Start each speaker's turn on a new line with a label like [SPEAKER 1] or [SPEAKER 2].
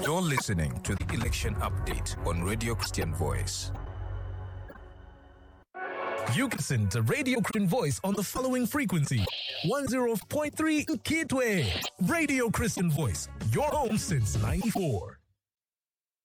[SPEAKER 1] You're listening to the election update on Radio Christian Voice.
[SPEAKER 2] You can listen to Radio Christian Voice on the following frequency: 10.3 Kitwe. Radio Christian Voice, your home since '94.